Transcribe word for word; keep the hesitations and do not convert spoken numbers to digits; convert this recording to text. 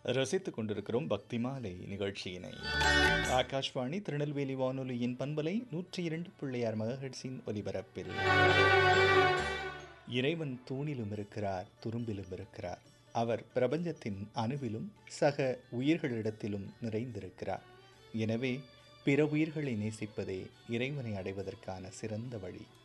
ரசித்துக் கொண்டிருக்கிறோம் பக்தி மாலை நிகழ்ச்சியினை. ஆகாஷ்வாணி திருநெல்வேலி வானொலியின் பண்பலை நூற்றி இரண்டு பிள்ளையார் மகஹெட்ஸின் ஒலிபரப்பில் இறைவன் தூணிலும் இருக்கிறார், துரும்பிலும் இருக்கிறார். அவர் பிரபஞ்சத்தின் அணுவிலும் சக உயிர்களிடத்திலும் நிறைந்திருக்கிறார். எனவே பிற உயிர்களை நேசிப்பதே இறைவனை அடைவதற்கான சிறந்த வழி.